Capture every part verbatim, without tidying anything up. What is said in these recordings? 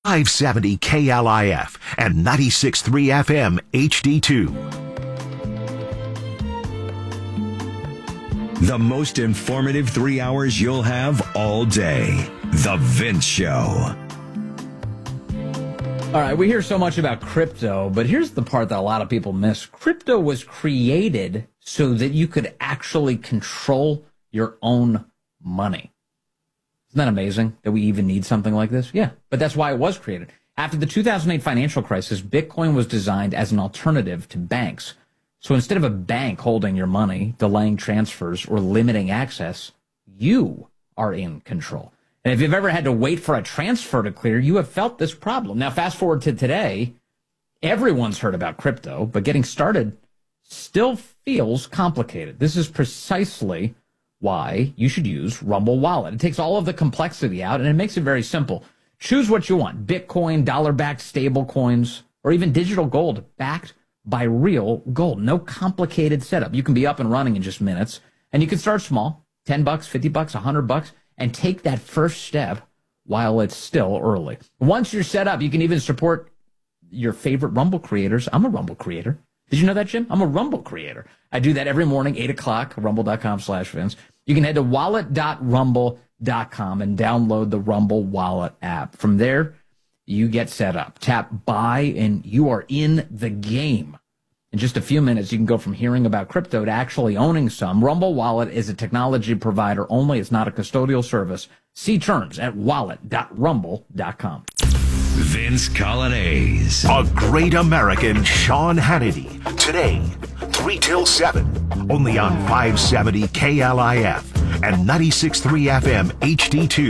five seventy K L I F and ninety-six point three F M H D two. The most informative three hours you'll have all day. The Vince Show. All right, we hear so much about crypto, but here's the part that a lot of people miss. Crypto was created so that you could actually control your own money. Isn't that amazing that we even need something like this? Yeah, but that's why it was created. After the two thousand eight financial crisis, Bitcoin was designed as an alternative to banks. So instead of a bank holding your money, delaying transfers, or limiting access, you are in control. And if you've ever had to wait for a transfer to clear, you have felt this problem. Now, fast forward to today, everyone's heard about crypto, but getting started still feels complicated. This is precisely why you should use Rumble Wallet. It takes all of the complexity out, and it makes it very simple. Choose what you want: Bitcoin, dollar-backed stable coins, or even digital gold backed by real gold. No complicated setup. You can be up and running in just minutes, and you can start small, ten bucks, fifty bucks, one hundred bucks, and take that first step while it's still early. Once you're set up, you can even support your favorite Rumble creators. I'm a Rumble creator. Did you know that, Jim? I'm a Rumble creator. I do that every morning, eight o'clock, rumble.com slash Vince. You can head to wallet dot rumble dot com and download the Rumble Wallet app. From there, you get set up. Tap buy, and you are in the game. In just a few minutes, you can go from hearing about crypto to actually owning some. Rumble Wallet is a technology provider only. It's not a custodial service. See terms at wallet dot rumble dot com. Vince Colonnese. A great American, Sean Hannity. Today, three till seven. Only on five seventy K L I F and ninety-six point three F M H D two.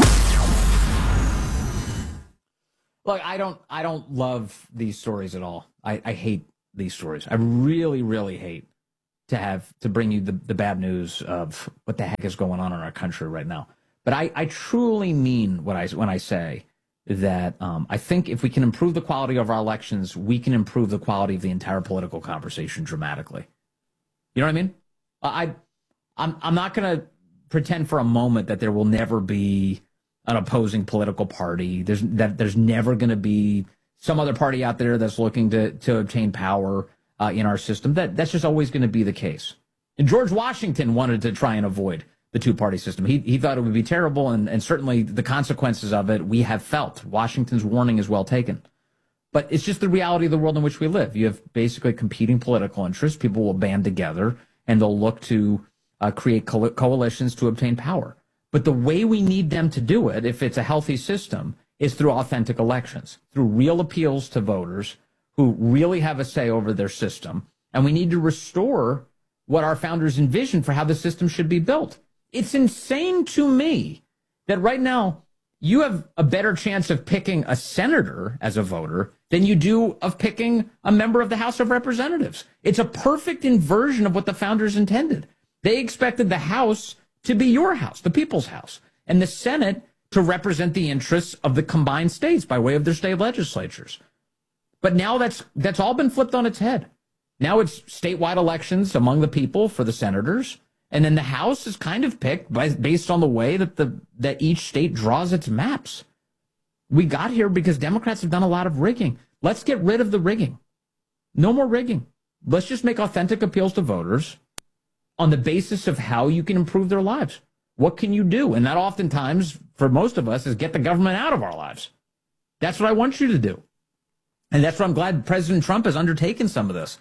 Look, I don't I don't love these stories at all. I, I hate these stories. I really, really hate to have to bring you the, the bad news of what the heck is going on in our country right now. But I, I truly mean what I when I say that um, I think if we can improve the quality of our elections, we can improve the quality of the entire political conversation dramatically. You know what I mean? I I'm I'm not going to pretend for a moment that there will never be an opposing political party. There's that there's never going to be some other party out there that's looking to to obtain power uh, in our system. That that's just always going to be the case. And George Washington wanted to try and avoid the two-party system. He he thought it would be terrible, and, and certainly the consequences of it we have felt. Washington's warning is well taken. But it's just the reality of the world in which we live. You have basically competing political interests. People will band together, and they'll look to uh, create co- coalitions to obtain power. But the way we need them to do it, if it's a healthy system, is through authentic elections, through real appeals to voters who really have a say over their system. And we need to restore what our founders envisioned for how the system should be built. It's insane to me that right now you have a better chance of picking a senator as a voter than you do of picking a member of the House of Representatives. It's a perfect inversion of what the founders intended. They expected the House to be your house, the people's house, and the Senate to represent the interests of the combined states by way of their state legislatures. But now that's that's all been flipped on its head. Now it's statewide elections among the people for the senators, and then the House is kind of picked by, based on the way that the that each state draws its maps. We got here because Democrats have done a lot of rigging. Let's get rid of the rigging. No more rigging. Let's just make authentic appeals to voters on the basis of how you can improve their lives. What can you do? And that oftentimes, for most of us, is get the government out of our lives. That's what I want you to do. And that's why I'm glad President Trump has undertaken some of this.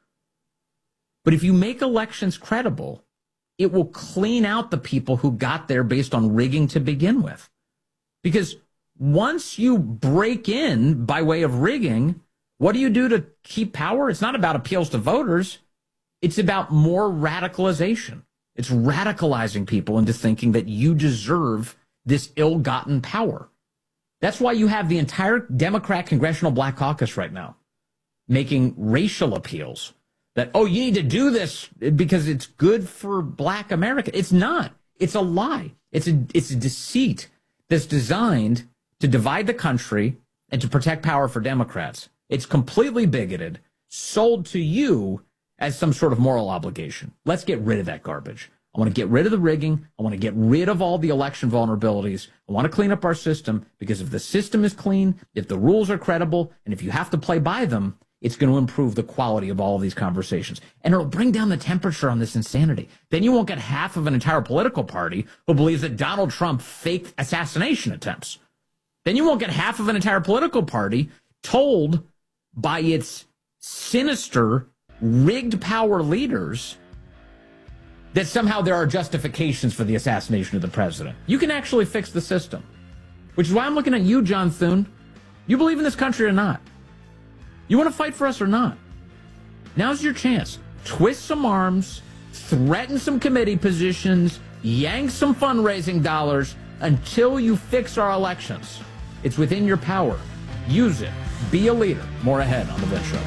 But if you make elections credible, it will clean out the people who got there based on rigging to begin with. Because once you break in by way of rigging, what do you do to keep power? It's not about appeals to voters. It's about more radicalization. It's radicalizing people into thinking that you deserve this ill-gotten power. That's why you have the entire Democrat Congressional Black Caucus right now making racial appeals that, oh, you need to do this because it's good for Black America. It's not. It's a lie. It's a, it's a deceit that's designed to divide the country and to protect power for Democrats. It's completely bigoted, sold to you as some sort of moral obligation. Let's get rid of that garbage. I want to get rid of the rigging. I want to get rid of all the election vulnerabilities. I want to clean up our system, because if the system is clean, if the rules are credible, and if you have to play by them, it's going to improve the quality of all of these conversations. And it'll bring down the temperature on this insanity. Then you won't get half of an entire political party who believes that Donald Trump faked assassination attempts. Then you won't get half of an entire political party told by its sinister, rigged power leaders that somehow there are justifications for the assassination of the president. You can actually fix the system, which is why I'm looking at you, John Thune. You believe in this country or not? You want to fight for us or not? Now's your chance. Twist some arms, threaten some committee positions, yank some fundraising dollars until you fix our elections. It's within your power. Use it. Be a leader. More ahead on The Vince Show.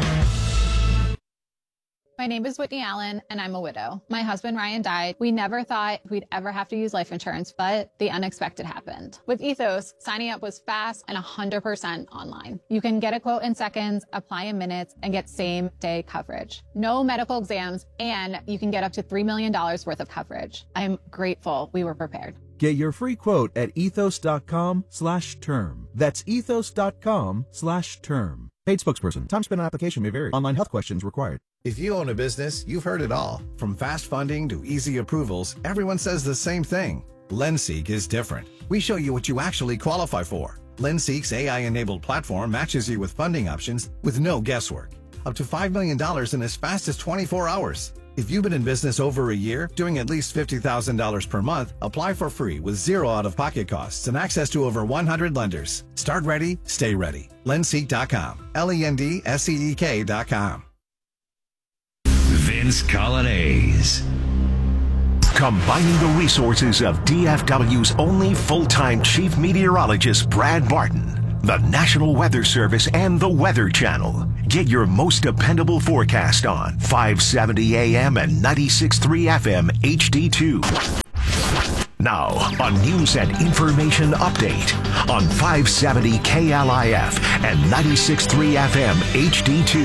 My name is Whitney Allen, and I'm a widow. My husband, Ryan, died. We never thought we'd ever have to use life insurance, but the unexpected happened. With Ethos, signing up was fast and one hundred percent online. You can get a quote in seconds, apply in minutes, and get same-day coverage. No medical exams, and you can get up to three million dollars worth of coverage. I'm grateful we were prepared. Get your free quote at ethos.com slash term. That's ethos.com slash term. Paid spokesperson. Time spent on application may vary. Online health questions required. If you own a business, you've heard it all. From fast funding to easy approvals, everyone says the same thing. LendSeek is different. We show you what you actually qualify for. LendSeek's A I-enabled platform matches you with funding options with no guesswork. Up to five million dollars in as fast as twenty-four hours. If you've been in business over a year, doing at least fifty thousand dollars per month, apply for free with zero out-of-pocket costs and access to over one hundred lenders. Start ready, stay ready. Lendseek dot com. L E N D S E E K dot com. Vince Colonnese. Combining the resources of D F W's only full-time chief meteorologist, Brad Barton, the National Weather Service, and the Weather Channel. Get your most dependable forecast on five seventy A M and ninety-six point three F M H D two. Now, a news and information update on five seventy K L I F and ninety-six point three F M H D two.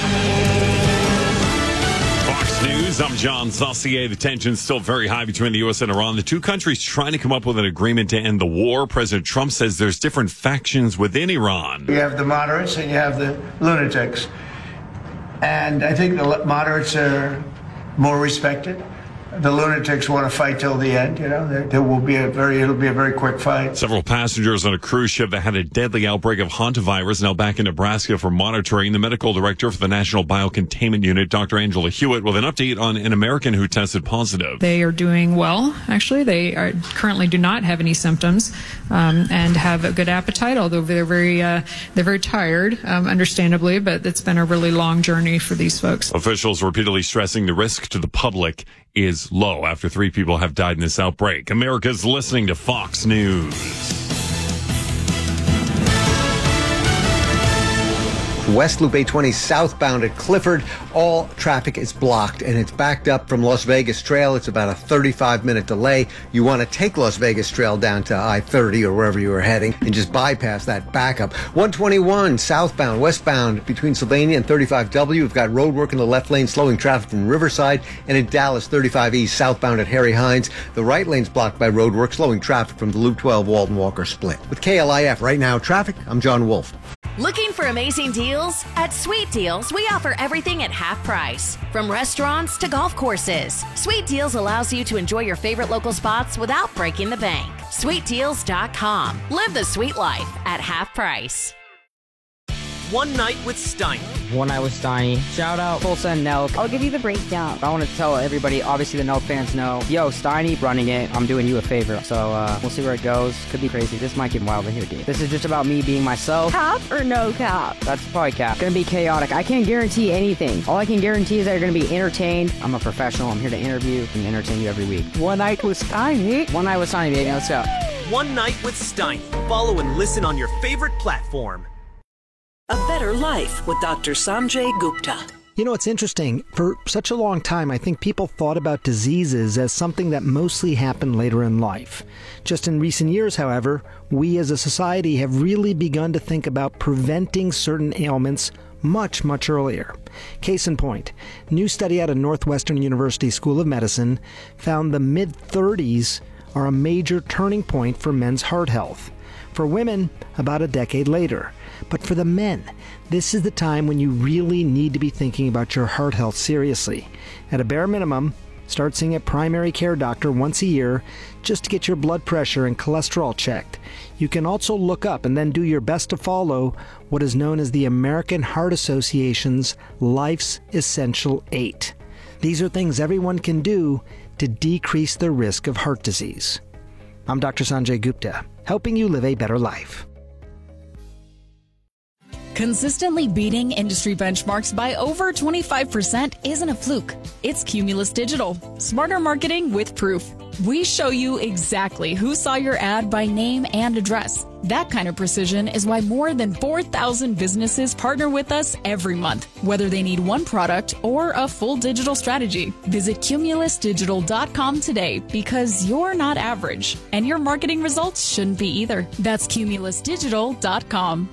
Fox News, I'm John Saucier. The tension's still very high between the U S and Iran. The two countries trying to come up with an agreement to end the war. President Trump says there's different factions within Iran. You have the moderates and you have the lunatics. And I think the moderates are more respected. The lunatics want to fight till the end. You know, there, there will be a very, it'll be a very quick fight. Several passengers on a cruise ship that had a deadly outbreak of hantavirus now back in Nebraska for monitoring. The medical director for the National Biocontainment Unit, Doctor Angela Hewitt, with an update on an American who tested positive. They are doing well, actually. They are, currently do not have any symptoms um, and have a good appetite, although they're very, uh, they're very tired, um, understandably, but it's been a really long journey for these folks. Officials repeatedly stressing the risk to the public is low after three people have died in this outbreak. America's listening to Fox News. West Loop eight twenty southbound at Clifford, all traffic is blocked and it's backed up from Las Vegas Trail. It's about a thirty-five minute delay. You want to take Las Vegas Trail down to I thirty or wherever you are heading and just bypass that backup. one twenty-one southbound, westbound between Sylvania and thirty-five W. We've got road work in the left lane, slowing traffic from Riverside, and in Dallas, thirty-five E southbound at Harry Hines. The right lane's blocked by road work, slowing traffic from the Loop twelve Walton Walker split. With K L I F right now traffic, I'm John Wolf. Looking for amazing deals? At Sweet Deals, we offer everything at half price. From restaurants to golf courses, Sweet Deals allows you to enjoy your favorite local spots without breaking the bank. Sweet Deals dot com. Live the sweet life at half price. One Night with Steiny. One Night with Steiny. Shout out Tulsa and Nelk. I'll give you the breakdown. I want to tell everybody, obviously the Nelk fans know, yo, Steiny running it. I'm doing you a favor. So uh, we'll see where it goes. Could be crazy. This might get wild in here, dude. This is just about me being myself. Cap or no cap? That's probably cap. Gonna be chaotic. I can't guarantee anything. All I can guarantee is that you're gonna be entertained. I'm a professional. I'm here to interview and entertain you every week. One Night with Steiny. One Night with Steiny, baby. Let's go. One Night with Steiny. Follow and listen on your favorite platform. A Better Life with Doctor Sanjay Gupta. You know, it's interesting. For such a long time, I think people thought about diseases as something that mostly happened later in life. Just in recent years, however, we as a society have really begun to think about preventing certain ailments much, much earlier. Case in point, new study out of Northwestern University School of Medicine found the mid-thirties are a major turning point for men's heart health. For women, about a decade later. But for the men, this is the time when you really need to be thinking about your heart health seriously. At a bare minimum, start seeing a primary care doctor once a year just to get your blood pressure and cholesterol checked. You can also look up and then do your best to follow what is known as the American Heart Association's Life's Essential Eight. These are things everyone can do to decrease the risk of heart disease. I'm Doctor Sanjay Gupta, helping you live a better life. Consistently beating industry benchmarks by over twenty-five percent isn't a fluke. It's Cumulus Digital, smarter marketing with proof. We show you exactly who saw your ad by name and address. That kind of precision is why more than four thousand businesses partner with us every month, whether they need one product or a full digital strategy. Visit Cumulus Digital dot com today because you're not average, and your marketing results shouldn't be either. That's Cumulus Digital dot com.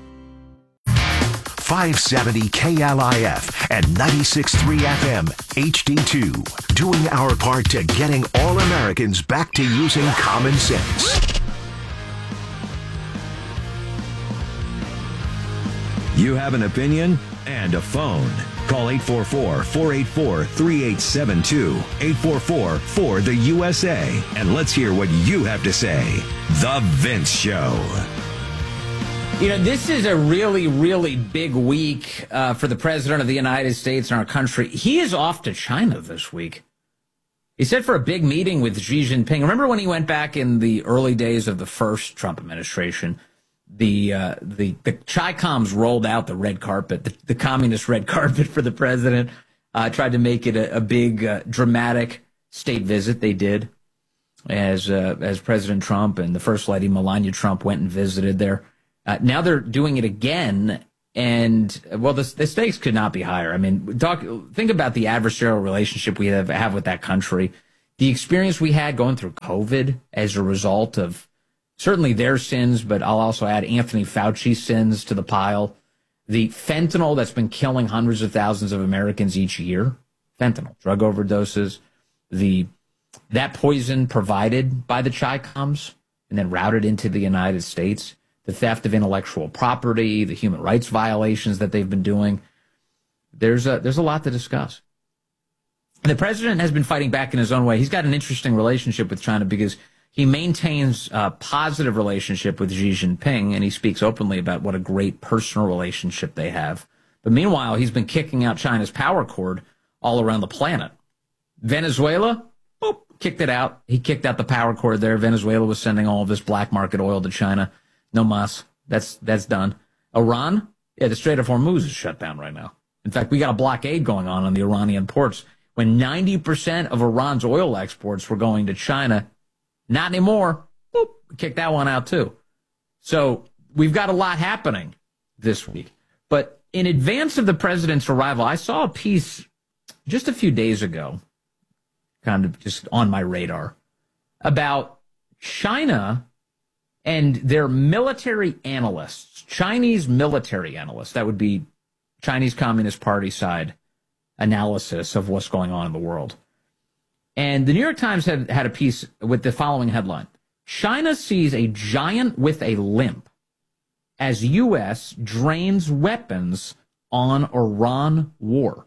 five seventy K L I F and ninety-six point three F M H D two. Doing our part to getting all Americans back to using common sense. You have an opinion and a phone. Call eight four four, four eight four, three eight seven two, eight four four, four the U S A, and let's hear what you have to say. The Vince Show. You know, this is a really, really big week uh, for the President of the United States and our country. He is off to China this week. He said for a big meeting with Xi Jinping. Remember when he went back in the early days of the first Trump administration? The uh, the the Chi-Coms rolled out the red carpet, the, the communist red carpet for the president. Uh, tried to make it a, a big, uh, dramatic state visit. They did, as uh, as President Trump and the First Lady Melania Trump went and visited there. Uh, now they're doing it again, and well, the, the stakes could not be higher. I mean, talk, think about the adversarial relationship we have, have with that country, the experience we had going through COVID as a result of certainly their sins, but I'll also add Anthony Fauci's sins to the pile. The fentanyl that's been killing hundreds of thousands of Americans each year, fentanyl, drug overdoses, the that poison provided by the Chi-Coms and then routed into the United States, the theft of intellectual property, the human rights violations that they've been doing. There's a, there's a lot to discuss. And the president has been fighting back in his own way. He's got an interesting relationship with China because he maintains a positive relationship with Xi Jinping, and he speaks openly about what a great personal relationship they have. But meanwhile, he's been kicking out China's power cord all around the planet. Venezuela, boop, kicked it out. He kicked out the power cord there. Venezuela was sending all of this black market oil to China. No mas. That's that's done. Iran, yeah, the Strait of Hormuz is shut down right now. In fact, we got a blockade going on on the Iranian ports. When ninety percent of Iran's oil exports were going to China, not anymore. Boop, kick that one out too. So we've got a lot happening this week. But in advance of the president's arrival, I saw a piece just a few days ago, kind of just on my radar, about China and their military analysts, Chinese military analysts, that would be Chinese Communist Party side analysis of what's going on in the world. And the New York Times had, had a piece with the following headline: China sees a giant with a limp as U S drains weapons on Iran war.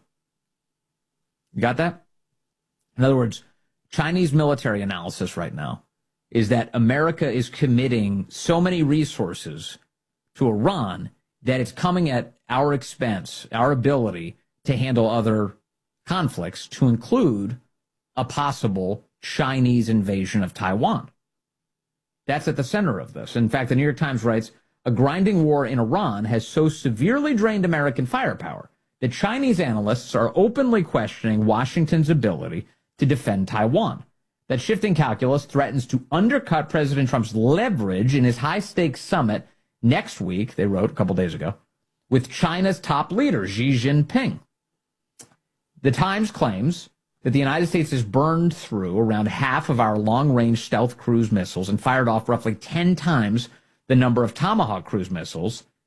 You got that? In other words, Chinese military analysis right now is that America is committing so many resources to Iran that it's coming at our expense, our ability to handle other conflicts, to include a possible Chinese invasion of Taiwan. That's at the center of this. In fact, the New York Times writes, a grinding war in Iran has so severely drained American firepower that Chinese analysts are openly questioning Washington's ability to defend Taiwan. That shifting calculus threatens to undercut President Trump's leverage in his high-stakes summit next week, they wrote a couple days ago, with China's top leader, Xi Jinping. The Times claims that the United States has burned through around half of our long-range stealth cruise missiles and fired off roughly ten times the number of Tomahawk cruise missiles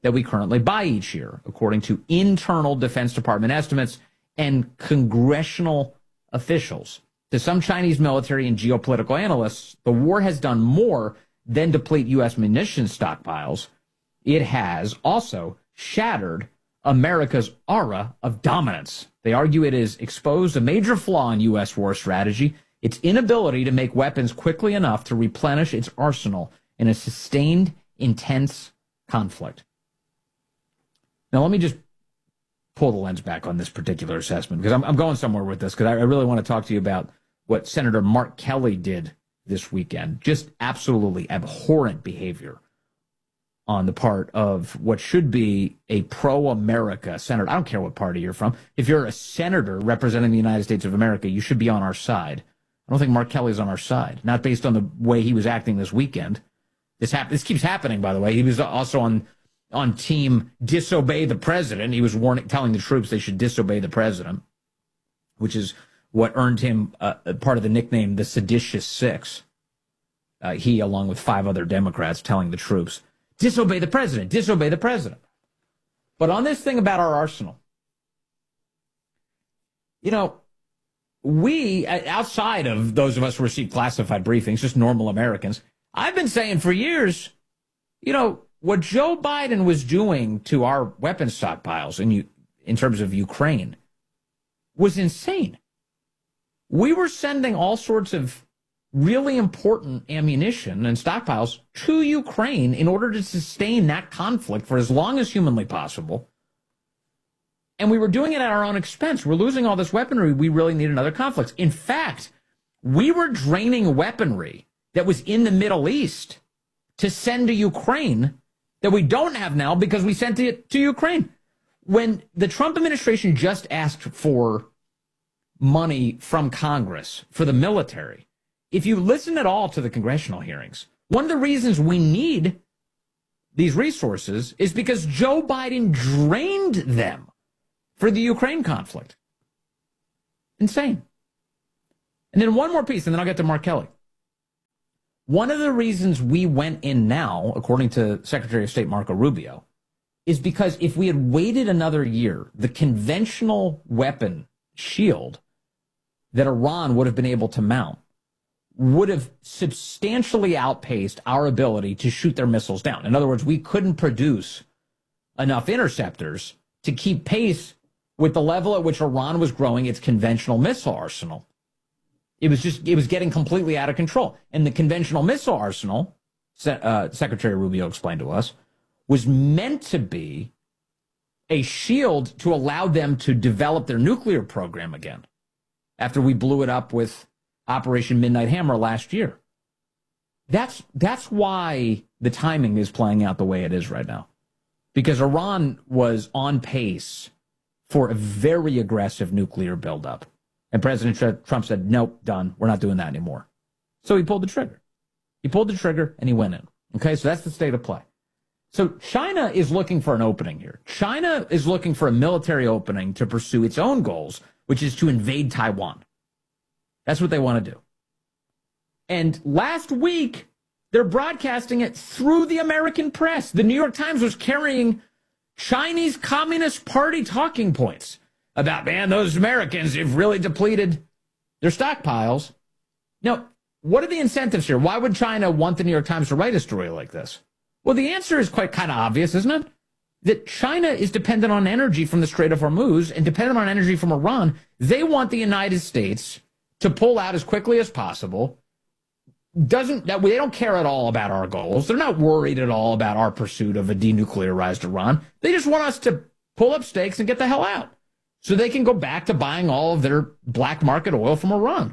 that we currently buy each year, according to internal Defense Department estimates and congressional officials. To some Chinese military and geopolitical analysts, the war has done more than deplete U S munitions stockpiles. It has also shattered America's aura of dominance. They argue it has exposed a major flaw in U S war strategy, its inability to make weapons quickly enough to replenish its arsenal in a sustained, intense conflict. Now, let me just pull the lens back on this particular assessment, because I'm, I'm going somewhere with this, because I, I really want to talk to you about what Senator Mark Kelly did this weekend. Just absolutely abhorrent behavior on the part of what should be a pro-America senator. I don't care what party you're from. If you're a senator representing the United States of America, you should be on our side. I don't think Mark Kelly's on our side, not based on the way he was acting this weekend. This hap- This keeps happening, by the way. He was also on on team disobey the president. He was warning, telling the troops they should disobey the president, which is what earned him uh, part of the nickname the Seditious Six. Uh, he, along with five other Democrats, telling the troops, disobey the president, disobey the president. But on this thing about our arsenal, you know, we, outside of those of us who receive classified briefings, just normal Americans, I've been saying for years, you know, what Joe Biden was doing to our weapons stockpiles in, in terms of Ukraine was insane. We were sending all sorts of really important ammunition and stockpiles to Ukraine in order to sustain that conflict for as long as humanly possible. And we were doing it at our own expense. We're losing all this weaponry. We really need another conflict. In fact, we were draining weaponry that was in the Middle East to send to Ukraine that we don't have now because we sent it to Ukraine. When the Trump administration just asked for money from Congress for the military, if you listen at all to the congressional hearings, one of the reasons we need these resources is because Joe Biden drained them for the Ukraine conflict. Insane. And then one more piece, and then I'll get to Mark Kelly. One of the reasons we went in now, according to Secretary of State Marco Rubio, is because if we had waited another year, the conventional weapon shield that Iran would have been able to mount would have substantially outpaced our ability to shoot their missiles down. In other words, we couldn't produce enough interceptors to keep pace with the level at which Iran was growing its conventional missile arsenal. It was just, it was getting completely out of control. And the conventional missile arsenal, uh, Secretary Rubio explained to us, was meant to be a shield to allow them to develop their nuclear program again after we blew it up with Operation Midnight Hammer last year. That's, that's why the timing is playing out the way it is right now. Because Iran was on pace for a very aggressive nuclear buildup. And President Trump said, nope, done. We're not doing that anymore. So he pulled the trigger. He pulled the trigger and he went in. Okay, so that's the state of play. So China is looking for an opening here. China is looking for a military opening to pursue its own goals, which is to invade Taiwan. That's what they want to do. And last week, they're broadcasting it through the American press. The New York Times was carrying Chinese Communist Party talking points about, man, those Americans have really depleted their stockpiles. Now, what are the incentives here? Why would China want the New York Times to write a story like this? Well, the answer is quite kind of obvious, isn't it? That China is dependent on energy from the Strait of Hormuz and dependent on energy from Iran. They want the United States to pull out as quickly as possible. Doesn't that they don't care at all about our goals. They're not worried at all about our pursuit of a denuclearized Iran. They just want us to pull up stakes and get the hell out so they can go back to buying all of their black market oil from Iran.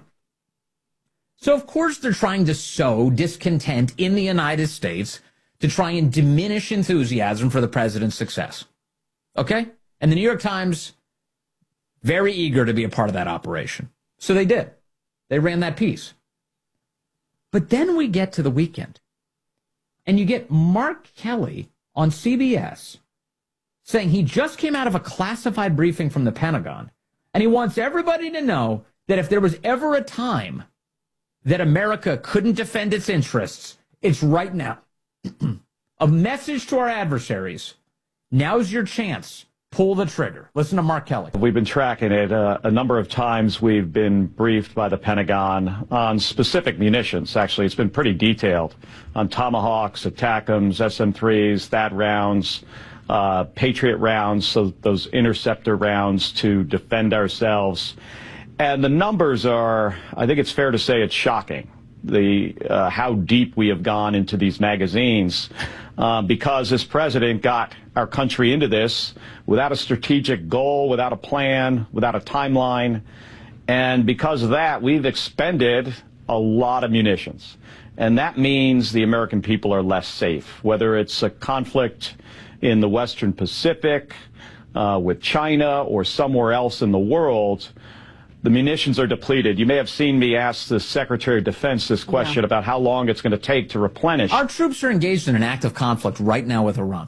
So, of course, they're trying to sow discontent in the United States to try and diminish enthusiasm for the president's success. Okay? And the New York Times, very eager to be a part of that operation. So they did. They ran that piece. But then we get to the weekend, and you get Mark Kelly on C B S saying he just came out of a classified briefing from the Pentagon, and he wants everybody to know that if there was ever a time that America couldn't defend its interests, it's right now. A message to our adversaries. Now's your chance. Pull the trigger. Listen to Mark Kelly. We've been tracking it. Uh, a number of times we've been briefed by the Pentagon on specific munitions. Actually, it's been pretty detailed on Tomahawks, ATACMS, S M threes, THAAD rounds, uh, Patriot rounds, so those interceptor rounds to defend ourselves. And the numbers are, I think it's fair to say it's shocking, the uh, how deep we have gone into these magazines, uh, because this president got our country into this without a strategic goal, without a plan, without a timeline. And because of that, we've expended a lot of munitions. And that means the American people are less safe, whether it's a conflict in the Western Pacific uh, with China or somewhere else in the world. The munitions are depleted. You may have seen me ask the Secretary of Defense this question yeah. about how long it's going to take to replenish. Our troops are engaged in an active conflict right now with Iran.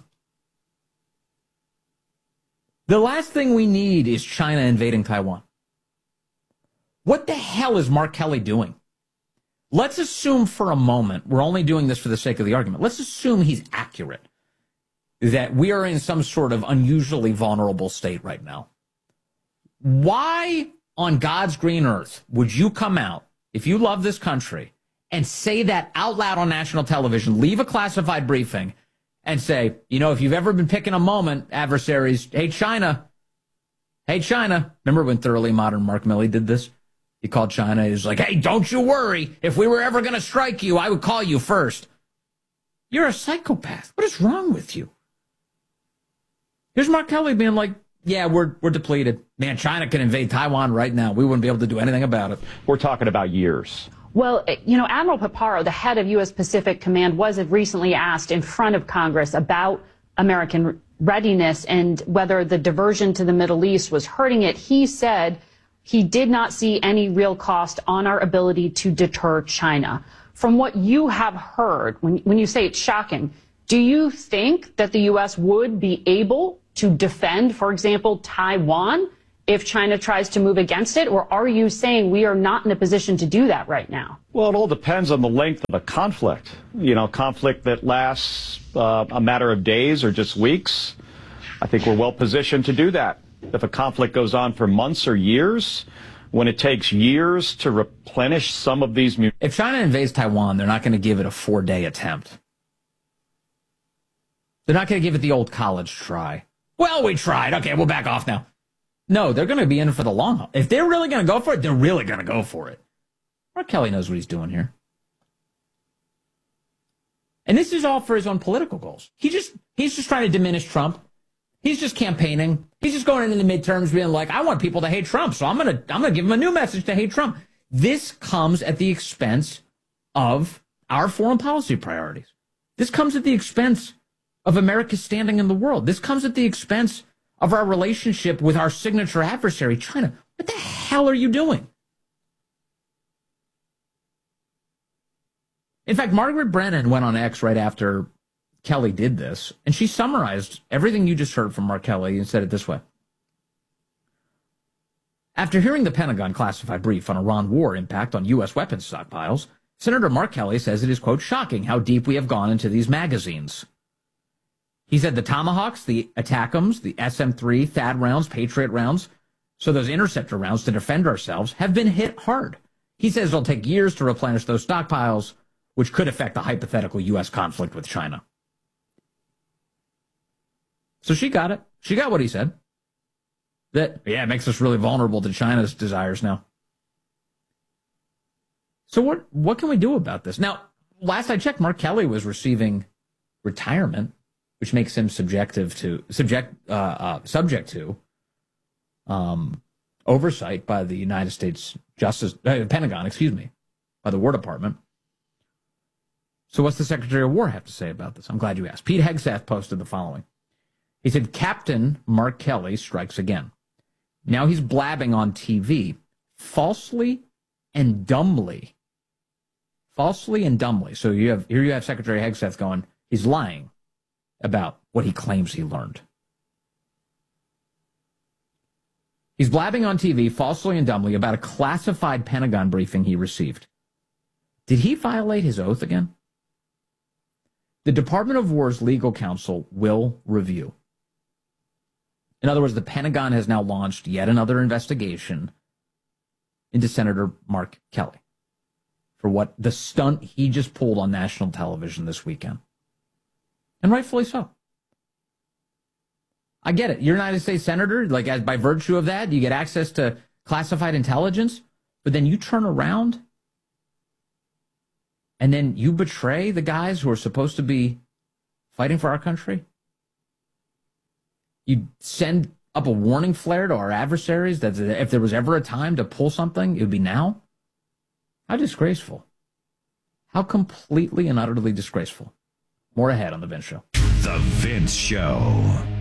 The last thing we need is China invading Taiwan. What the hell is Mark Kelly doing? Let's assume for a moment, we're only doing this for the sake of the argument, let's assume he's accurate, that we are in some sort of unusually vulnerable state right now. Why on God's green earth would you come out, if you love this country, and say that out loud on national television, leave a classified briefing, and say, you know, if you've ever been picking a moment, adversaries, hey, China, hey, China. Remember when Thoroughly Modern Mark Milley did this? He called China. He was like, hey, don't you worry. If we were ever going to strike you, I would call you first. You're a psychopath. What is wrong with you? Here's Mark Kelly being like, yeah, we're we're depleted. Man, China can invade Taiwan right now. We wouldn't be able to do anything about it. We're talking about years. Well, you know, Admiral Paparo, the head of U S Pacific Command, was recently asked in front of Congress about American readiness and whether the diversion to the Middle East was hurting it. He said he did not see any real cost on our ability to deter China. From what you have heard, when, when you say it's shocking, do you think that the U S would be able to defend, for example, Taiwan if China tries to move against it? Or are you saying we are not in a position to do that right now? Well, it all depends on the length of a conflict. You know, conflict that lasts uh, a matter of days or just weeks. I think we're well positioned to do that. If a conflict goes on for months or years, when it takes years to replenish some of these... If China invades Taiwan, they're not going to give it a four-day attempt. They're not going to give it the old college try. Well, we tried. Okay, we'll back off now. No, they're going to be in for the long haul. If they're really going to go for it, they're really going to go for it. Mark Kelly knows what he's doing here. And this is all for his own political goals. He just he's just trying to diminish Trump. He's just campaigning. He's just going into the midterms being like, I want people to hate Trump, so I'm going to I'm going to give him a new message to hate Trump. This comes at the expense of our foreign policy priorities. This comes at the expense of America's standing in the world. This comes at the expense of our relationship with our signature adversary, China. What the hell are you doing? In fact, Margaret Brennan went on X right after Kelly did this, and she summarized everything you just heard from Mark Kelly and said it this way. After hearing the Pentagon classified brief on Iran war impact on U S weapons stockpiles, Senator Mark Kelly says it is, quote, shocking how deep we have gone into these magazines. He said the Tomahawks, the ATACMS, the S M three, THAAD rounds, Patriot rounds, so those interceptor rounds to defend ourselves, have been hit hard. He says it'll take years to replenish those stockpiles, which could affect a hypothetical U S conflict with China. So she got it. She got what he said. That, yeah, it makes us really vulnerable to China's desires now. So what, what can we do about this? Now, last I checked, Mark Kelly was receiving retirement, which makes him subjective to subject uh, uh, subject to um, oversight by the United States Justice uh, Pentagon, excuse me, by the War Department. So what's the Secretary of War have to say about this? I'm glad you asked. Pete Hegseth posted the following. He said, Captain Mark Kelly strikes again. Now he's blabbing on T V, falsely and dumbly. Falsely and dumbly. So you have here you have Secretary Hegseth going, he's lying about what he claims he learned. He's blabbing on T V, falsely and dumbly, about a classified Pentagon briefing he received. Did he violate his oath again? The Department of War's legal counsel will review. In other words, the Pentagon has now launched yet another investigation into Senator Mark Kelly for what the stunt he just pulled on national television this weekend. And rightfully so. I get it. You're a United States Senator, like as by virtue of that, you get access to classified intelligence, but then you turn around and then you betray the guys who are supposed to be fighting for our country. You send up a warning flare to our adversaries that if there was ever a time to pull something, it would be now. How disgraceful. How completely and utterly disgraceful. More ahead on The Vince Show. The Vince Show.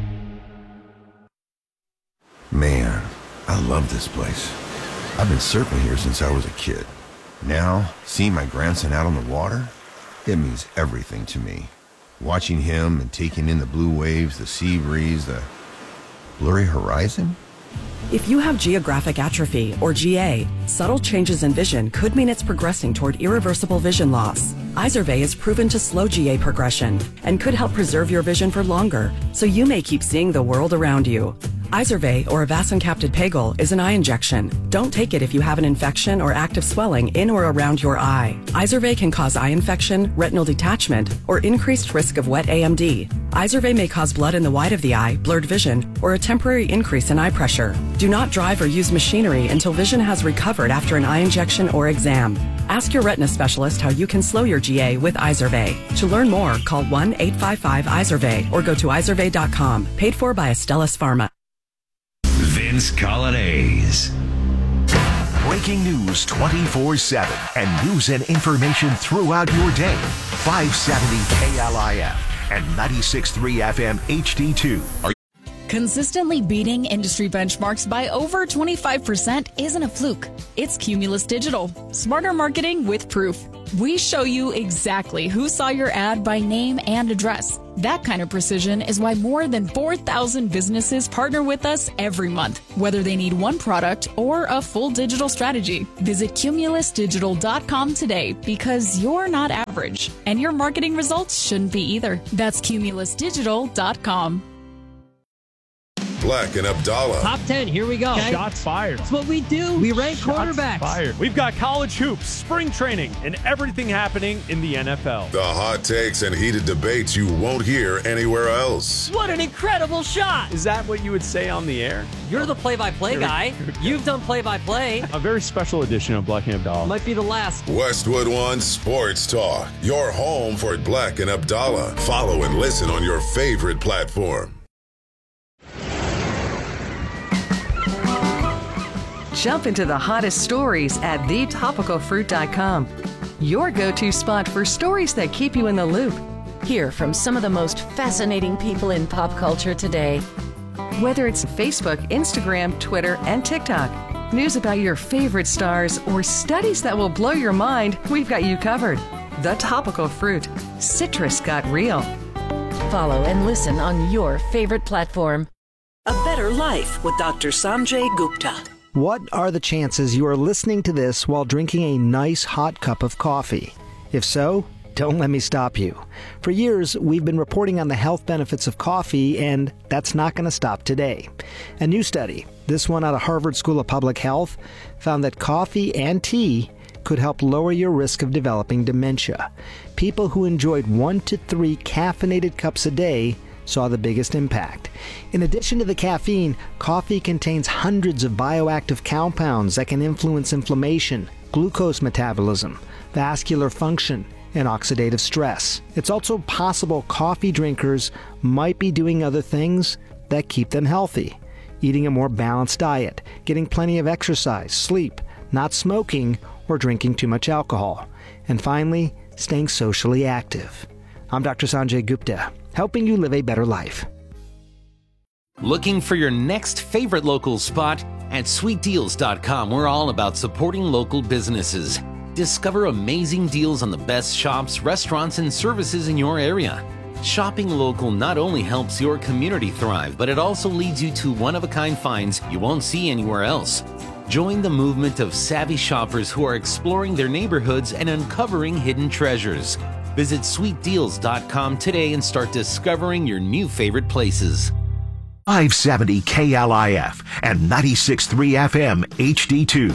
Man, I love this place. I've been surfing here since I was a kid. Now, seeing my grandson out on the water, it means everything to me. Watching him and taking in the blue waves, the sea breeze, the blurry horizon. If you have geographic atrophy, or G A, subtle changes in vision could mean it's progressing toward irreversible vision loss. Izervay is proven to slow G A progression and could help preserve your vision for longer, so you may keep seeing the world around you. Izervay, or avacincaptad pegol, is an eye injection. Don't take it if you have an infection or active swelling in or around your eye. Izervay can cause eye infection, retinal detachment, or increased risk of wet A M D. Izervay may cause blood in the white of the eye, blurred vision, or a temporary increase in eye pressure. Do not drive or use machinery until vision has recovered after an eye injection or exam. Ask your retina specialist how you can slow your G A with Izervay. To learn more, call one eight five five Izervay or go to izervay dot com. Paid for by Astellas Pharma. Vince Colonnese. Breaking news twenty-four seven and news and information throughout your day. five seventy K L I F and ninety-six point three F M H D two. Consistently beating industry benchmarks by over twenty-five percent isn't a fluke. It's Cumulus Digital. Smarter marketing with proof. We show you exactly who saw your ad by name and address. That kind of precision is why more than four thousand businesses partner with us every month, whether they need one product or a full digital strategy. Visit cumulus digital dot com today because you're not average, and your marketing results shouldn't be either. That's cumulus digital dot com. Black and Abdallah. Top ten, here we go. Okay. Shots fired. That's what we do. We rank Shots quarterbacks. Fired. We've got college hoops, spring training, and everything happening in the N F L. The hot takes and heated debates you won't hear anywhere else. What an incredible shot. Is that what you would say on the air? You're the play-by-play guy. You've done play-by-play. A very special edition of Black and Abdallah. Might be the last. Westwood One Sports Talk. Your home for Black and Abdallah. Follow and listen on your favorite platform. Jump into the hottest stories at the topical fruit dot com. Your go-to spot for stories that keep you in the loop. Hear from some of the most fascinating people in pop culture today. Whether it's Facebook, Instagram, Twitter, and TikTok, news about your favorite stars, or studies that will blow your mind, we've got you covered. The Topical Fruit. Citrus got real. Follow and listen on your favorite platform. A Better Life with Doctor Sanjay Gupta. What are the chances you are listening to this while drinking a nice hot cup of coffee? If so, don't let me stop you. For years, we've been reporting on the health benefits of coffee, and that's not going to stop today. A new study, this one out of Harvard School of Public Health, found that coffee and tea could help lower your risk of developing dementia. People who enjoyed one to three caffeinated cups a day saw the biggest impact. In addition to the caffeine, coffee contains hundreds of bioactive compounds that can influence inflammation, glucose metabolism, vascular function, and oxidative stress. It's also possible coffee drinkers might be doing other things that keep them healthy. Eating a more balanced diet, getting plenty of exercise, sleep, not smoking, or drinking too much alcohol. And finally, staying socially active. I'm Doctor Sanjay Gupta, helping you live a better life. Looking for your next favorite local spot? At sweet deals dot com, we're all about supporting local businesses. Discover amazing deals on the best shops, restaurants, and services in your area. Shopping local not only helps your community thrive, but it also leads you to one-of-a-kind finds you won't see anywhere else. Join the movement of savvy shoppers who are exploring their neighborhoods and uncovering hidden treasures. Visit sweet deals dot com today and start discovering your new favorite places. five seventy K L I F and ninety-six point three F M H D two.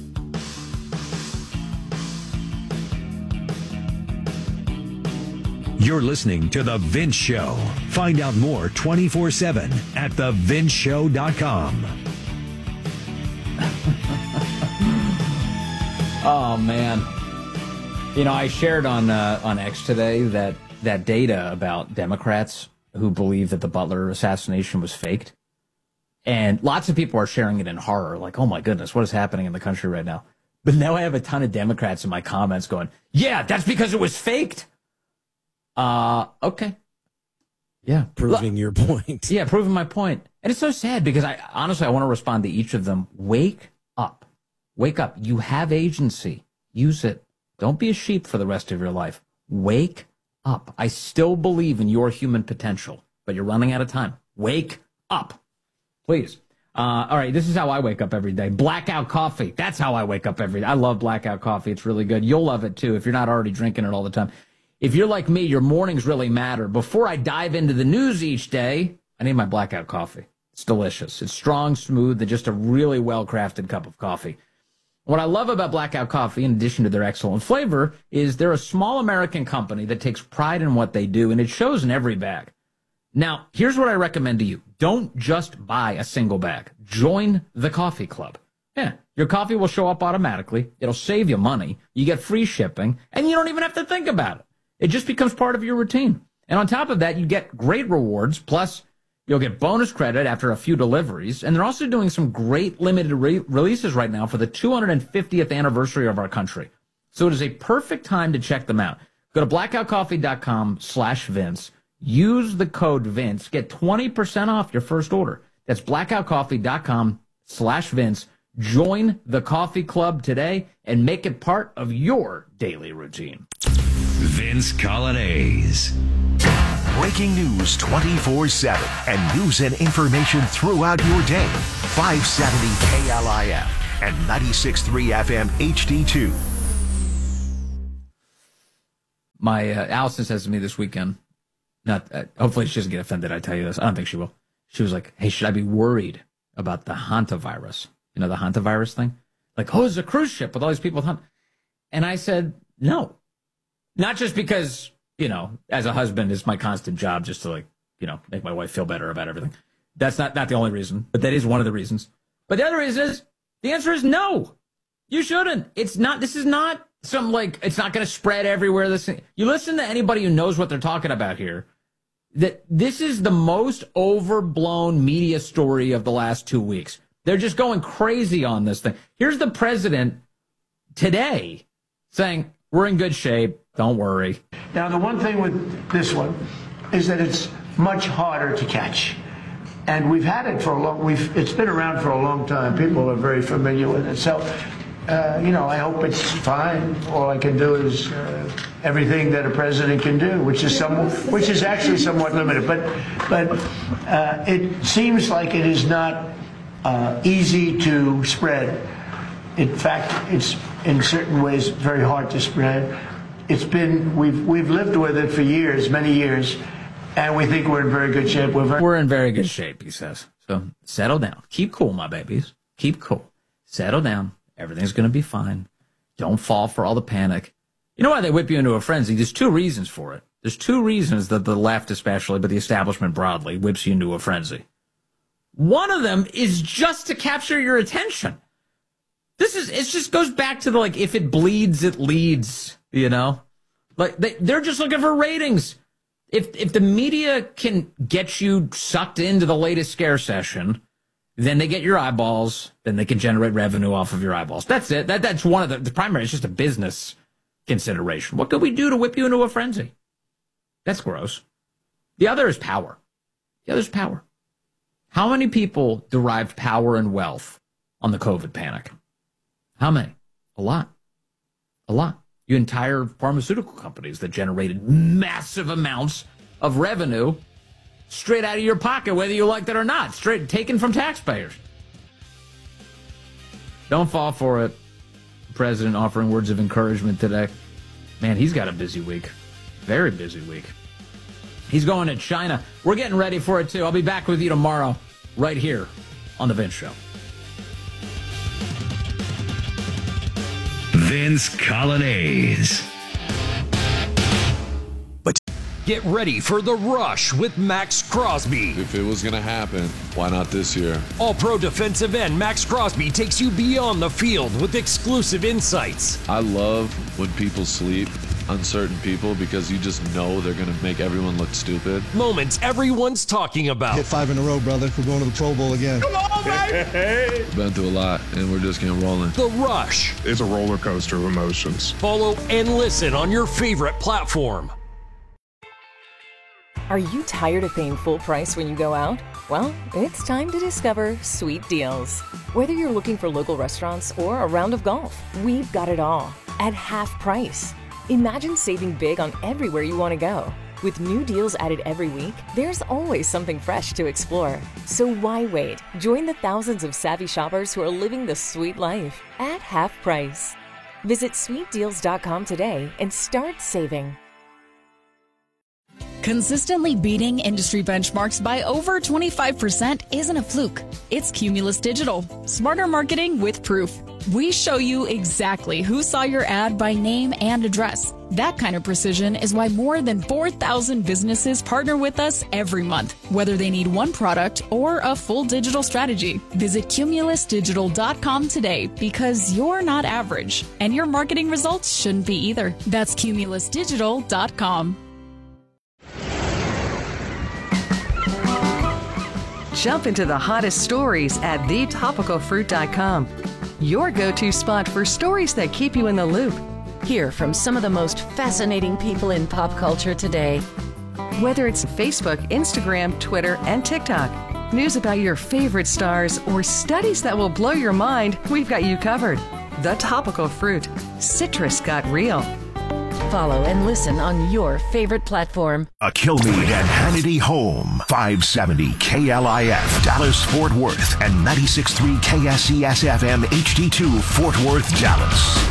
You're listening to The Vince Show. Find out more twenty-four seven at the vince show dot com. Oh, man. You know, I shared on uh, on X today that, that data about Democrats who believe that the Butler assassination was faked. And lots of people are sharing it in horror, like, oh, my goodness, what is happening in the country right now? But now I have a ton of Democrats in my comments going, yeah, that's because it was faked. Uh, okay. Yeah. Proving your point. Yeah, proving my point. And it's so sad because I honestly, I want to respond to each of them. Wake up. Wake up. You have agency. Use it. Don't be a sheep for the rest of your life. Wake up. I still believe in your human potential, but you're running out of time. Wake up. Please. Uh, all right, this is how I wake up every day. Blackout coffee. That's how I wake up every day. I love Blackout coffee. It's really good. You'll love it, too, if you're not already drinking it all the time. If you're like me, your mornings really matter. Before I dive into the news each day, I need my Blackout coffee. It's delicious. It's strong, smooth, and just a really well-crafted cup of coffee. What I love about Blackout coffee, in addition to their excellent flavor, is they're a small American company that takes pride in what they do, and it shows in every bag. Now, here's what I recommend to you. Don't just buy a single bag. Join the coffee club. Yeah, your coffee will show up automatically. It'll save you money. You get free shipping, and you don't even have to think about it. It just becomes part of your routine. And on top of that, you get great rewards, plus you'll get bonus credit after a few deliveries. And they're also doing some great limited re- releases right now for the two hundred fiftieth anniversary of our country. So it is a perfect time to check them out. Go to blackout coffee dot com slash Vince. Use the code Vince. Get twenty percent off your first order. That's blackout coffee dot com slash Vince. Join the coffee club today and make it part of your daily routine. Vince Colonnese. Breaking news twenty-four seven and news and information throughout your day. five seventy K L I F and ninety-six point three F M H D two. My uh, Allison says to me this weekend, not uh, hopefully she doesn't get offended I tell you this. I don't think she will. She was like, hey, should I be worried about the hantavirus? You know, the hantavirus thing? Like, oh, it's a cruise ship with all these people with hant. And I said, no. Not just because, you know, as a husband, it's my constant job just to, like, you know, make my wife feel better about everything. That's not, not the only reason, but that is one of the reasons. But the other reason is, the answer is no. You shouldn't. It's not, this is not some, like, it's not going to spread everywhere. This thing. You listen to anybody who knows what they're talking about here, that this is the most overblown media story of the last two weeks. They're just going crazy on this thing. Here's the president today saying, we're in good shape. Don't worry. Now, the one thing with this one is that it's much harder to catch. And we've had it for a long, we've, it's been around for a long time. People are very familiar with it. So, uh, you know, I hope it's fine. All I can do is uh, everything that a president can do, which is some, which is actually somewhat limited. But, but uh, it seems like it is not uh, easy to spread. In fact, it's in certain ways very hard to spread. It's been, we've we've lived with it for years, many years, and we think we're in very good shape. We're, very- we're in very good shape, he says. So settle down. Keep cool, my babies. Keep cool. Settle down. Everything's going to be fine. Don't fall for all the panic. You know why they whip you into a frenzy? There's two reasons for it. There's two reasons that the left especially, but the establishment broadly, whips you into a frenzy. One of them is just to capture your attention. This is, it just goes back to the, like, if it bleeds, it leads, you know? Like, they, they're just looking for ratings. If if the media can get you sucked into the latest scare session, then they get your eyeballs, then they can generate revenue off of your eyeballs. That's it. That That's one of the, the primary, it's just a business consideration. What could we do to whip you into a frenzy? That's gross. The other is power. The other is power. How many people derived power and wealth on the COVID panic? How many? A lot. A lot. You entire pharmaceutical companies that generated massive amounts of revenue straight out of your pocket, whether you liked it or not, straight taken from taxpayers. Don't fall for it. The president offering words of encouragement today. Man, he's got a busy week. Very busy week. He's going to China. We're getting ready for it, too. I'll be back with you tomorrow right here on The Vince Show. Vince Colonnese. Get ready for The Rush with Max Crosby. If it was going to happen, why not this year? All-pro defensive end Max Crosby takes you beyond the field with exclusive insights. I love when people sleep on certain people because you just know they're going to make everyone look stupid. Moments everyone's talking about. Hit five in a row, brother. We're going to the Pro Bowl again. Come on, baby! Been through a lot, and we're just getting rolling. The Rush. It's a roller coaster of emotions. Follow and listen on your favorite platform. Are you tired of paying full price when you go out? Well, it's time to discover Sweet Deals. Whether you're looking for local restaurants or a round of golf, we've got it all at half price. Imagine saving big on everywhere you want to go. With new deals added every week, there's always something fresh to explore. So why wait? Join the thousands of savvy shoppers who are living the sweet life at half price. Visit sweet deals dot com today and start saving. Consistently beating industry benchmarks by over twenty-five percent isn't a fluke. It's Cumulus Digital, smarter marketing with proof. We show you exactly who saw your ad by name and address. That kind of precision is why more than four thousand businesses partner with us every month, whether they need one product or a full digital strategy. Visit cumulus digital dot com today because you're not average, and your marketing results shouldn't be either. That's cumulus digital dot com. Jump into the hottest stories at the topical fruit dot com. Your go-to spot for stories that keep you in the loop. Hear from some of the most fascinating people in pop culture today. Whether it's Facebook, Instagram, Twitter, and TikTok, news about your favorite stars, or studies that will blow your mind, we've got you covered. The Topical Fruit. Citrus got real. Follow and listen on your favorite platform. A Kilmeade and Hannity home. five seventy K L I F, Dallas, Fort Worth, and ninety-six point three K S E S F M H D two, Fort Worth, Dallas.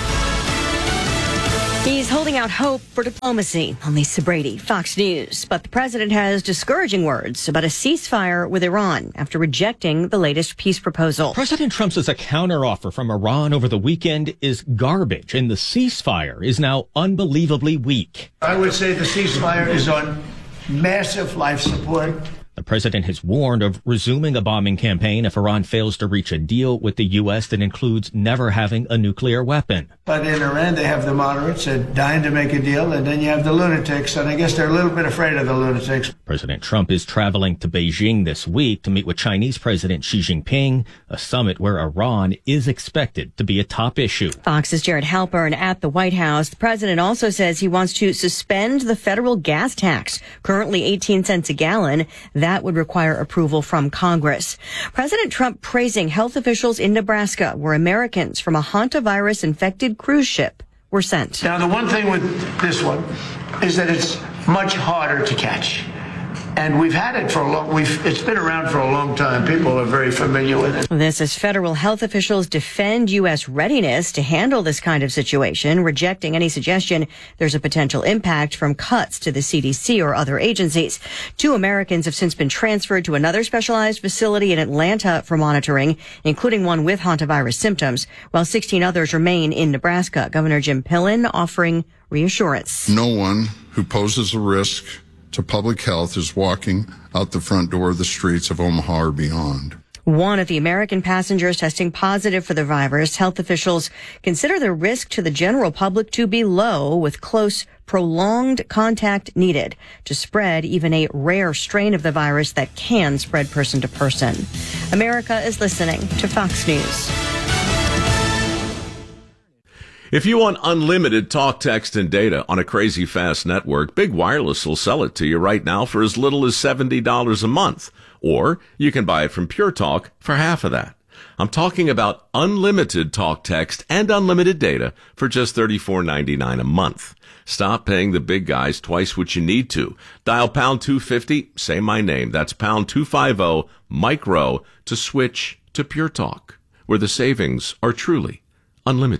He's holding out hope for diplomacy on Lisa Brady, Fox News. But the president has discouraging words about a ceasefire with Iran after rejecting the latest peace proposal. President Trump says a counteroffer from Iran over the weekend is garbage, and the ceasefire is now unbelievably weak. I would say the ceasefire is on massive life support. The president has warned of resuming a bombing campaign if Iran fails to reach a deal with the U S that includes never having a nuclear weapon. But in Iran, they have the moderates that dying to make a deal, and then you have the lunatics, and I guess they're a little bit afraid of the lunatics. President Trump is traveling to Beijing this week to meet with Chinese President Xi Jinping, a summit where Iran is expected to be a top issue. Fox's Jared Halpern at the White House. The president also says he wants to suspend the federal gas tax, currently eighteen cents a gallon. That would require approval from Congress. President Trump praising health officials in Nebraska, where Americans from a hantavirus-infected cruise ship were sent. Now, the one thing with this one is that it's much harder to catch. And we've had it for a long, we've, it's been around for a long time. People are very familiar with it. This as federal health officials defend U S readiness to handle this kind of situation, rejecting any suggestion there's a potential impact from cuts to the C D C or other agencies. Two Americans have since been transferred to another specialized facility in Atlanta for monitoring, including one with hantavirus symptoms, while sixteen others remain in Nebraska. Governor Jim Pillen offering reassurance. No one who poses a risk to public health is walking out the front door of the streets of Omaha or beyond. One of the American passengers testing positive for the virus. Health officials consider the risk to the general public to be low, with close, prolonged contact needed to spread even a rare strain of the virus that can spread person to person. America is listening to Fox News. If you want unlimited talk, text, and data on a crazy fast network, Big Wireless will sell it to you right now for as little as seventy dollars a month. Or you can buy it from Pure Talk for half of that. I'm talking about unlimited talk, text, and unlimited data for just thirty-four ninety-nine a month. Stop paying the big guys twice what you need to. Dial pound two fifty, say my name. That's pound two fifty, micro, to switch to Pure Talk, where the savings are truly unlimited.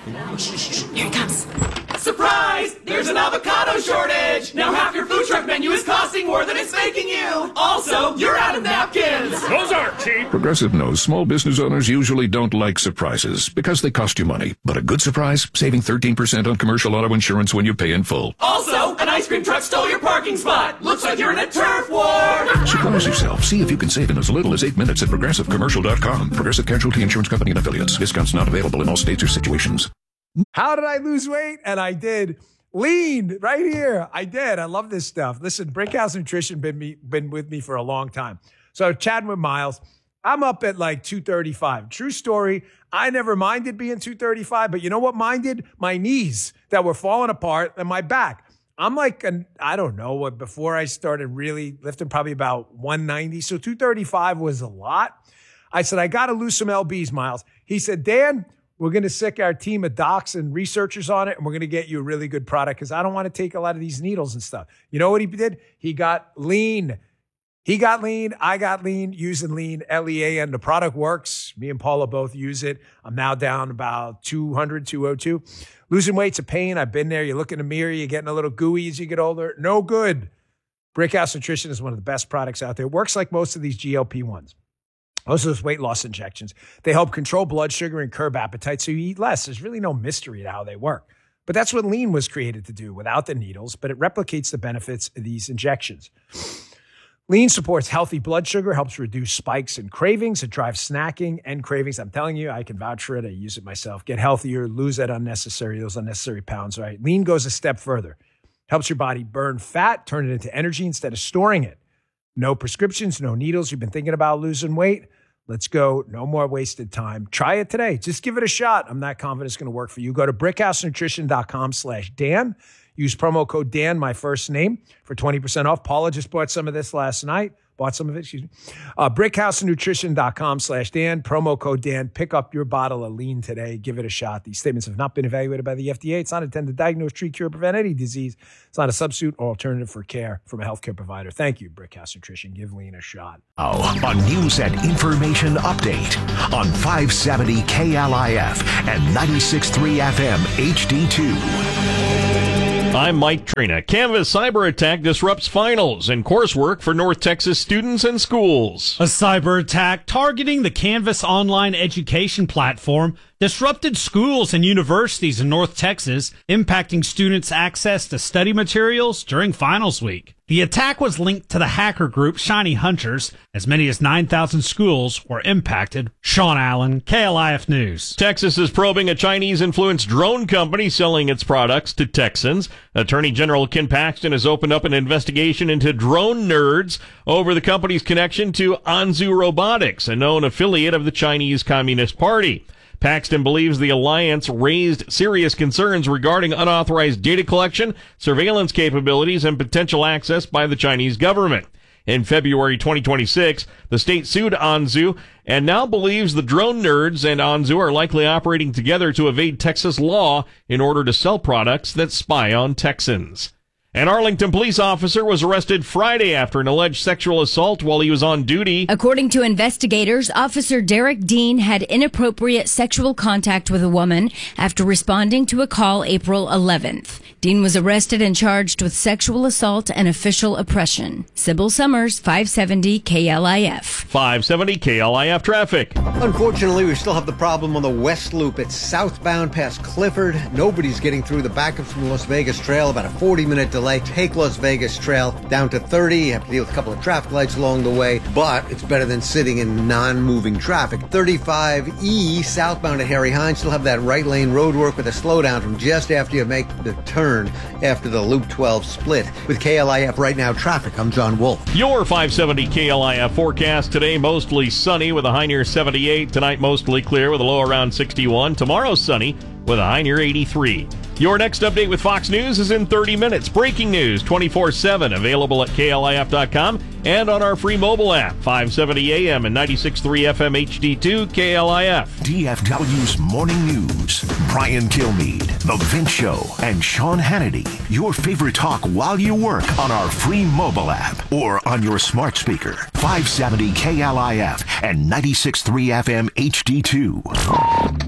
Here it comes. Surprise! There's an avocado shortage! Now half your food truck menu is costing more than it's making you! Also, you're out of napkins! Those aren't cheap! Progressive knows small business owners usually don't like surprises because they cost you money. But a good surprise? Saving thirteen percent on commercial auto insurance when you pay in full. Also, an ice cream truck stole your parking spot! Looks like you're in a turf war! Surprise yourself. See if you can save in as little as eight minutes at progressive commercial dot com. Progressive Casualty Insurance Company and Affiliates. Discounts not available in all states or situations. How did I lose weight? And I did. Lean right here. I did. I love this stuff. Listen, Brickhouse Nutrition been me been with me for a long time. So chatting with Miles, I'm up at like two thirty-five. True story. I never minded being two thirty-five, but you know what minded? My knees that were falling apart and my back. I'm like, an, I don't know what, before I started really lifting, probably about one ninety. So two thirty-five was a lot. I said, I got to lose some L Bs, Miles. He said, Dan, we're going to sick our team of docs and researchers on it, and we're going to get you a really good product because I don't want to take a lot of these needles and stuff. You know what he did? He got lean. He got lean. I got lean using lean, L E A N. The product works. Me and Paula both use it. I'm now down about two hundred, two oh two. Losing weight's a pain. I've been there. You look in the mirror, you're getting a little gooey as you get older. No good. Brickhouse Nutrition is one of the best products out there. It works like most of these G L P ones. Most of those weight loss injections. They help control blood sugar and curb appetite so you eat less. There's really no mystery to how they work. But that's what lean was created to do without the needles, but it replicates the benefits of these injections. Lean supports healthy blood sugar, helps reduce spikes and cravings. It drives snacking and cravings. I'm telling you, I can vouch for it. I use it myself. Get healthier, lose that unnecessary, those unnecessary pounds, right? Lean goes a step further. Helps your body burn fat, turn it into energy instead of storing it. No prescriptions, no needles. You've been thinking about losing weight? Let's go. No more wasted time. Try it today. Just give it a shot. I'm not confident it's going to work for you. Go to brickhousenutrition.com slash Dan. Use promo code Dan, my first name, for twenty percent off. Paula just bought some of this last night. Bought some of it, excuse me. Uh, brickhousenutrition.com slash Dan. Promo code Dan. Pick up your bottle of lean today. Give it a shot. These statements have not been evaluated by the F D A. It's not intended to diagnose, treat, cure, prevent any disease. It's not a substitute or alternative for care from a healthcare provider. Thank you, Brickhouse Nutrition. Give lean a shot. Oh, a news and information update on five seventy K L I F and ninety-six point three F M H D two. I'm Mike Trina. Canvas cyber attack disrupts finals and coursework for North Texas students and schools. A cyber attack targeting the Canvas online education platform disrupted schools and universities in North Texas, impacting students' access to study materials during finals week. The attack was linked to the hacker group Shiny Hunters. As many as nine thousand schools were impacted. Sean Allen, K L I F News. Texas is probing a Chinese-influenced drone company selling its products to Texans. Attorney General Ken Paxton has opened up an investigation into drone nerds over the company's connection to Anzu Robotics, a known affiliate of the Chinese Communist Party. Paxton believes the alliance raised serious concerns regarding unauthorized data collection, surveillance capabilities, and potential access by the Chinese government. In February twenty twenty-six, the state sued Anzu and now believes the drone nerds and Anzu are likely operating together to evade Texas law in order to sell products that spy on Texans. An Arlington police officer was arrested Friday after an alleged sexual assault while he was on duty. According to investigators, Officer Derek Dean had inappropriate sexual contact with a woman after responding to a call April eleventh. Dean was arrested and charged with sexual assault and official oppression. Sybil Summers, five seventy K L I F. five seventy K L I F traffic. Unfortunately, we still have the problem on the West Loop. It's southbound past Clifford. Nobody's getting through. The backups from Las Vegas Trail, about a forty minute delay. Take Las Vegas Trail down to thirty. You have to deal with a couple of traffic lights along the way, but it's better than sitting in non-moving traffic. thirty-five E southbound at Harry Hines still have that right lane road work with a slowdown from just after you make the turn after the Loop twelve split. With K L I F Right Now Traffic, I'm John Wolf. Your five seventy K L I F forecast today, mostly sunny with a high near seventy-eight. Tonight, mostly clear with a low around sixty-one. Tomorrow, sunny with a high near eighty-three. Your next update with Fox News is in thirty minutes. Breaking news twenty-four seven, available at K L I F dot com and on our free mobile app, five seventy A M and ninety-six point three F M H D two K L I F. D F W's Morning News. Brian Kilmeade, The Vince Show, and Sean Hannity. Your favorite talk while you work on our free mobile app or on your smart speaker. five seventy K L I F and ninety-six point three F M H D two.